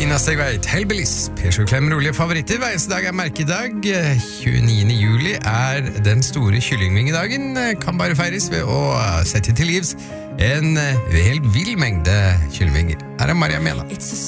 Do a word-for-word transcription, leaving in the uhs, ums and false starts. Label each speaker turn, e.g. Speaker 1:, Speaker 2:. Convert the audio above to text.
Speaker 1: Ina Stegveit, Hellbillies, Persjø Klem, rolige favoritter. Hver eneste dag er merkedag. tjueniende juli er den store kyllingvingedagen. Kan bare feires ved å sette til livs en helt vill mengde kyllingvinger. Her er Maria Mena.